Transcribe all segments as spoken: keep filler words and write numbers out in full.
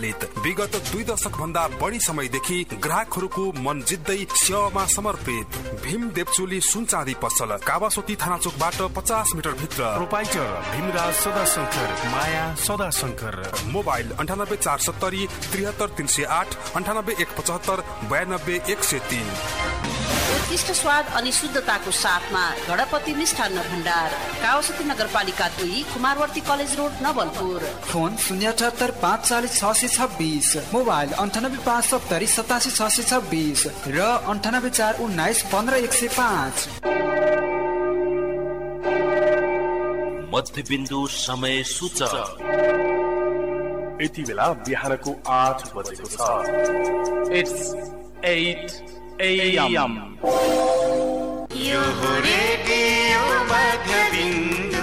विगत दुई दशक भन्दा बढी समयदेखि ग्राहकहरूको मन जित्दै सेवामा समर्पित भीम देवचोली सुन चाँदी पसल कावासोती थाना चोकबाट पचास मिटर भित्र। प्रोपाइटर भीमराज सदाशंकर माया सदाशंकर। मोबाइल अन्ठानब्बे चार सत्तरी त्रिहत्तर तीन सय आठ अन्ठानब्बे एक पचहत्तर बयानब्बे एक सय तीन। उत्कृष्ट स्वाद अनि शुद्धताको साथमा गणपति मिष्ठान्न भण्डार कावासोती नगरपालिका दुई Kumarwarti college road Nawalpur. Phone शून्य अठहत्तर पाँच चालीस छ सय छब्बिस। मोबाइल अन्ठानब्बे पाँच सत्तरी सतासी छ सय छब्बिस र अन्ठानब्बे चार उन्नाइस पन्ध्र एक सय पाँच। मध्यबिन्दु समय सूचक यति बेला बिहानको आठ बजेको छ। It's at a.m.. यो रेडियो मध्यबिन्दु।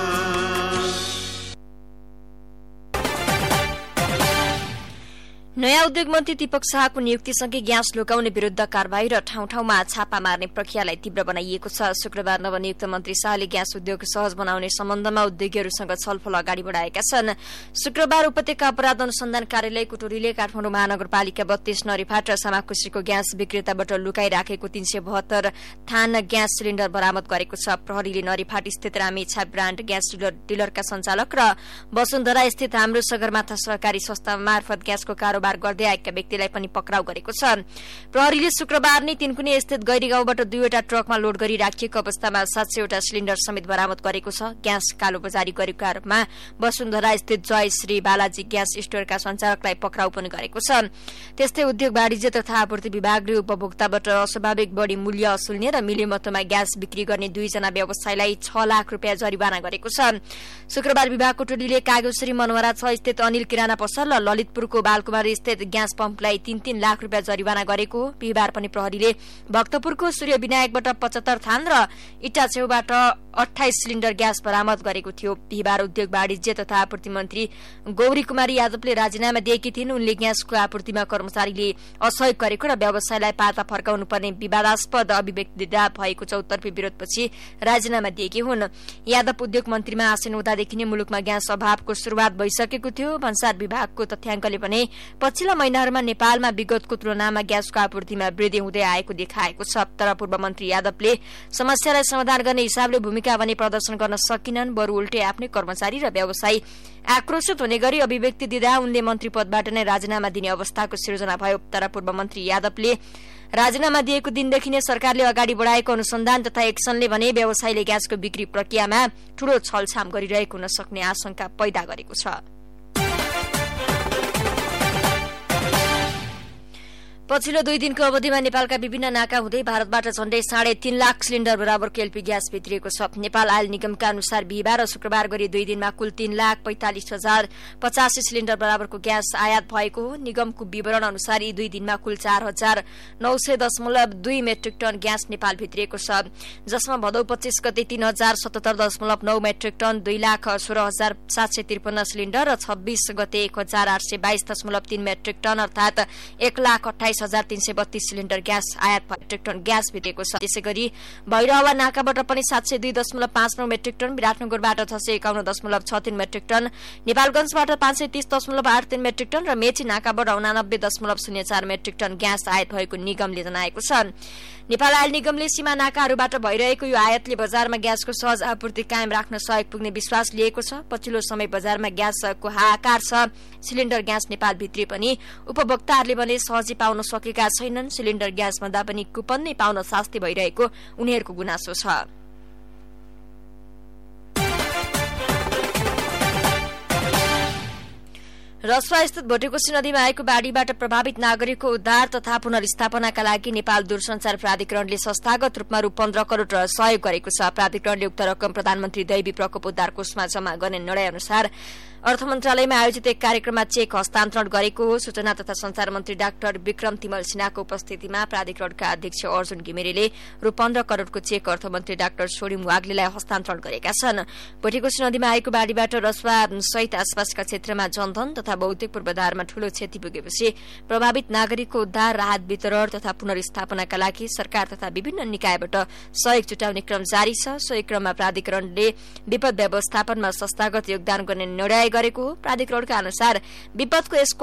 नयाँ उद्योग मन्त्री दीपक शाहको नियुक्तिसँगै ग्यास लुकाउने विरूद्ध कारबाही र ठाउँ ठाउँमा छापा मार्ने प्रक्रियालाई तीव्र बनाइएको छ। शुक्रबार नवनियुक्त मन्त्री शाहले ग्यास उद्योग सहज बनाउने सम्बन्धमा उद्योगीहरूसँग छलफल अगाडि बढाएका छन्। शुक्रबार उपत्यका अपराध अनुसन्धान कार्यालय कुटुरीले काठमाडौँ महानगरपालिका बत्तीस नरिफाट र सामाकुशीको ग्यास विक्रेताबाट लुकाइराखेको तीन सय बहत्तर थान ग्यास सिलिण्डर बरामद गरेको छ। प्रहरीले नरिफाट स्थित रामेछा ब्राण्ड ग्यास डिलरका सञ्चालक र वसुन्धरा स्थित हाम्रो सगरमाथा सहकारी संस्था मार्फत ग्यासको कारोबार गर्दै आएका व्यक्तिलाई पनि पक्राउ गरेको छ। प्रहरीले शुक्रबार नै तीनकुने स्थित गैरी गाउँबाट दुईवटा ट्रकमा लोड गरी राखिएको अवस्थामा सात सयवटा सिलिण्डर समेत बरामद गरेको छ। ग्यास कालोबजारी गरेको आरोपमा वसुन्धरा स्थित जय श्री बालाजी ग्यास स्टोरका सञ्चालकलाई पक्राउ पनि गरेको छ। त्यस्तै उद्योग वाणिज्य तथा आपूर्ति विभागले उपभोक्ताबाट अस्वाभाविक बढ़ी मूल्य असुल्ने र मिलेमतोमा ग्यास बिक्री गर्ने दुईजना व्यवसायीलाई छ लाख रूपियाँ जरिवाना गरेको छ। शुक्रबार विभागको टोलीले कागेश्वरी मनवरा छ स्थित अनिल किराना पसल र ललितपुरको बालकुमार स्थित ग्यास पम्पलाई तीन तीन लाख रूपियाँ जरिवाना गरेको। बिहिबार पनि प्रहरीले भक्तपुरको सूर्य विनायकबाट पचहत्तर थान र इटा छेउबाट अठाइस सिलिण्डर ग्यास बरामद गरेको थियो। बिहिबार उद्योग वाणिज्य तथा आपूर्ति मन्त्री गौरी कुमारी यादवले राजीनामा दिएकी थिइन्। उनले ग्यासको आपूर्तिमा कर्मचारीले असहयोग गरेको र व्यवसायलाई पाता फर्काउनु पर्ने विवादास्पद अभिव्यक्ति भएको चौतर्फी विरोधपछि राजीनामा दिएकी हुन्। यादव उद्योग मन्त्रीमा आसीन हुँदादेखि नै मुलुकमा ग्यास अभावको शुरूआत भइसकेको थियो। भन्सार विभागको तथ्याङ्कले भने पछिल्ला महिनाहरूमा नेपालमा विगतको तुलनामा ग्यासको आपूर्तिमा वृद्धि हुँदै आएको देखाएको छ। तर पूर्व मन्त्री यादवले समस्यालाई समाधान गर्ने हिसाबले भूमिका भने प्रदर्शन गर्न सकिनन्। बरु उल्टे आफ्नै कर्मचारी र व्यवसायी आक्रोशित हुने गरी अभिव्यक्ति दिँदा उनले मन्त्री पदबाट नै राजीनामा दिने अवस्थाको सिर्जना भयो। तर पूर्व मन्त्री यादवले राजीनामा दिएको दिनदेखि नै सरकारले अगाडि बढ़ाएको अनुसन्धान तथा एक्सनले भने व्यवसायीले ग्यासको बिक्री प्रक्रियामा ठूलो छलछाम गरिरहेको हुन सक्ने आशंका पैदा गरेको छ। पछिल्लो दुई दिनको अवधिमा नेपालका विभिन्न नाका हुँदै भारतबाट झण्डै साढे तीन लाख सिलिण्डर बराबरको एलपी ग्यास भित्रिएको छ। नेपाल आयल निगमका अनुसार बिहिबार र शुक्रबार गरी दुई दिनमा कुल तीन लाख पैंतालिस हजार पचासी सिलिण्डर बराबरको ग्यास आयात भएको हो। निगमको विवरण अनुसार यी दुई दिनमा कुल चार हजार नौ सय दशमलव दुई मेट्रिक टन ग्यास नेपाल भित्रिएको छ, जसमा भदौ पच्चीस गते तीन हजार सतहत्तर दशमलव नौ मेट्रिक टन दुई लाख सोह्र हजार सात सय त्रिपन्न सिलिण्डर र छब्बीस गते एक हजार आठ सय बाइस दशमलव तीन मेट्रिक टन अर्थात एक लाख अठाइस हजार तीन सय बत्तीस सिलिण्डर ग्यास आयात मेट्रिक टन ग्यास भित्रिएको छ। त्यसै गरी भैरहवा नाकाबाट पनि सात सय दुई दशमलव पाँच नौ मेट्रिक टन, विराटनगरबाट छ सय एकाउन्न दशमलव छ तीन मेट्रिक टन, नेपालगंजबाट पाँच सय तीस दशमलव आठ तीन मेट्रिक टन र मेची नाकाबाट उनानब्बे दशमलव शून्य चार मेट्रिक टन ग्यास आयात भएको निगमले जनाएको छ। नेपाल आयल निगमले सीमा नाकाहरूबाट भइरहेको यो आयातले बजारमा ग्यासको सहज आपूर्ति कायम राख्न सहयोग पुग्ने विश्वास लिएको छ। पछिल्लो समय बजारमा ग्यासको हाहाकार छ। सिलिण्डर ग्यास नेपाल भित्री पनि उपभोक्ताहरूले भने सहजै पाउन सकेका छैनन्। सिलिण्डर ग्यास भन्दा पनि कुपन नै पाउन शास्ति भइरहेको उनीहरूको गुनासो छ। रसुवा स्थित भोटेकोशी नदीमा आएको बाढ़ीबाट प्रभावित नागरिकको उद्धार तथा पुनर्स्थापनाका लागि नेपाल दूरसञ्चार प्राधिकरणले संस्थागत रूपमा रु पन्ध्र करोड़ सहयोग गरेको छ। प्राधिकरणले उक्त रकम प्रधानमन्त्री दैवी प्रकोप उद्धार कोषमा जम्मा गर्ने निर्णय अनुसार अर्थ मन्त्रालयमा आयोजित एक कार्यक्रममा चेक हस्तान्तरण गरेको हो। सूचना तथा संचार मन्त्री डाक्टर विक्रम तिमल सिन्हाको उपस्थितिमा प्राधिकरणका अध्यक्ष अर्जुन घिमिरेले रु पन्ध्र करोड़को चेक अर्थमन्त्री डाक्टर सोडिम वाग्लेलाई हस्तान्तरण गरेका छन्। भोटेकोशी नदीमा आएको बाढ़ीबाट रसुवा सहित आसपासका क्षेत्रमा जनधन तथा भौतिक पूर्वाधारमा ठूलो क्षति पुगेपछि प्रभावित नागरिकको उद्धार, राहत वितरण तथा पुनर्स्थापनाका लागि सरकार तथा विभिन्न निकायबाट सहयोग जुटाउने क्रम जारी छ। सोही क्रममा प्राधिकरणले विपद व्यवस्थापनमा संस्थागत योगदान गर्ने निर्णय गरेको हो। प्राधिकरणका अनुसार विपदको यसको